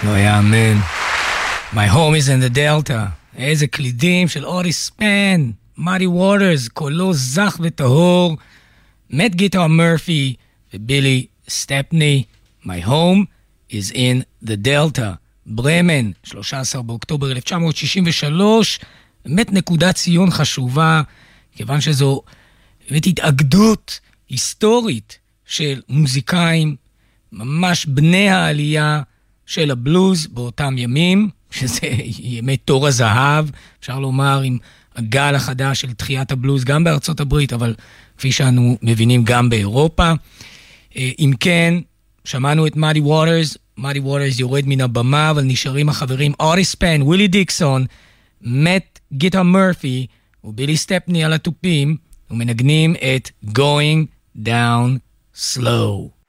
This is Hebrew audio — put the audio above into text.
לא יאמן. My home is in the Delta. איזה קלידים של אוריס ספן, מאדי ווטרס, קולו זך וטהור, מת גיטר מרפי ובילי סטפני. My home is in the Delta. ברמן, 13 באוקטובר 1963, באמת נקודת ציון חשובה, כיוון שזו באמת התאגדות היסטורית של מוזיקאים, ממש בני העלייה של הבלוז באותם ימים, שזה ימי תור הזהב, אפשר לומר, עם הגל החדש של תחיית הבלוז, גם בארצות הברית, אבל כפי שאנו מבינים גם באירופה. אם כן, שמענו את מאדי ווטרס, מאדי ווטרס יורד מן הבמה, אבל נשארים החברים אוריס ספן, ווילי דיקסון, מת גיטר מרפי ובילי סטפני על התופים, ומנגנים את Going Down Slow.